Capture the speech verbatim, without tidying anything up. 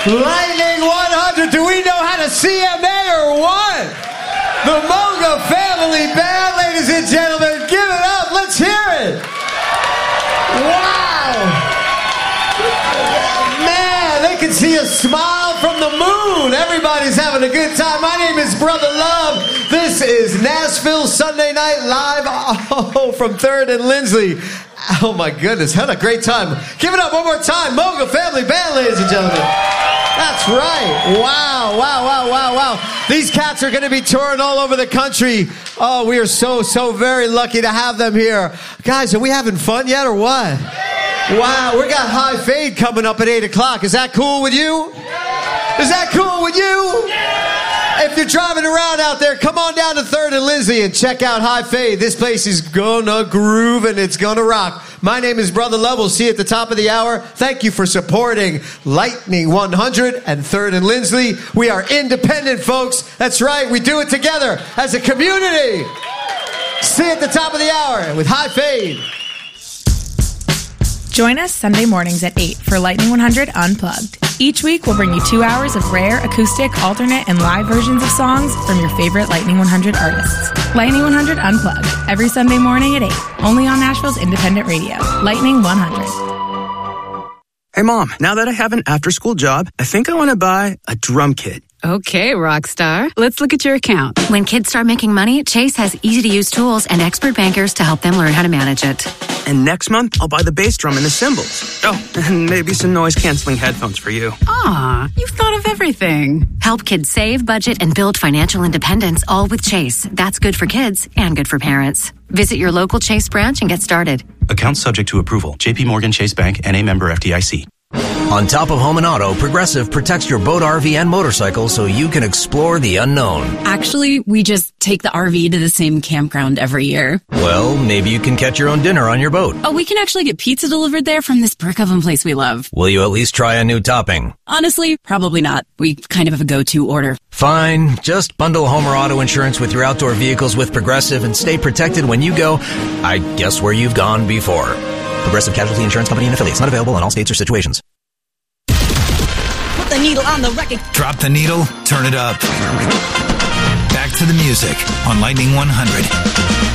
Lightning one hundred. Do we know how to C M A or what? The Moga Family Band, ladies and gentlemen. Give it up. Let's hear it. Wow. Man, they can see a smile from the moon. Everybody's having a good time. My name is Brother Love. This is Nashville Sunday Night Live oh, from third and Lindsley. Oh, my goodness. Had a great time. Give it up one more time. Moga Family Band, ladies and gentlemen. That's right. Wow, wow, wow, wow, wow. These cats are going to be touring all over the country. Oh, we are so, so very lucky to have them here. Guys, are we having fun yet or what? Wow, we got High Fade coming up at eight o'clock. Is that cool with you? Is that cool with you? If you're driving around out there, come on down to third and Lindsley and check out High Fade. This place is gonna groove and it's gonna rock. My name is Brother Love. We'll see you at the top of the hour. Thank you for supporting Lightning one hundred and third and Lindsley. We are independent, folks. That's right. We do it together as a community. See you at the top of the hour with High Fade. Join us Sunday mornings at eight for Lightning one hundred Unplugged. Each week, we'll bring you two hours of rare, acoustic, alternate, and live versions of songs from your favorite Lightning one hundred artists. Lightning one hundred Unplugged, every Sunday morning at eight, only on Nashville's independent radio, Lightning one hundred. Hey, Mom, now that I have an after-school job, I think I want to buy a drum kit. Okay, Rockstar. Let's look at your account. When kids start making money, Chase has easy-to-use tools and expert bankers to help them learn how to manage it. And next month, I'll buy the bass drum and the cymbals. Oh, and maybe some noise-canceling headphones for you. Aw, you've thought of everything. Help kids save, budget, and build financial independence, all with Chase. That's good for kids and good for parents. Visit your local Chase branch and get started. Account subject to approval. J P Morgan Chase Bank, N A member F D I C. On top of home and auto, Progressive protects your boat, R V, and motorcycle so you can explore the unknown. Actually, we just take the R V to the same campground every year. Well, maybe you can catch your own dinner on your boat. Oh, we can actually get pizza delivered there from this brick oven place we love. Will you at least try a new topping? Honestly, probably not. We kind of have a go-to order. Fine. Just bundle home or auto insurance with your outdoor vehicles with Progressive and stay protected when you go, I guess, where you've gone before. Progressive Casualty Insurance Company and affiliates. Not available in all states or situations. The needle on the record. Drop the needle, turn it up. Back to the music on Lightning one hundred.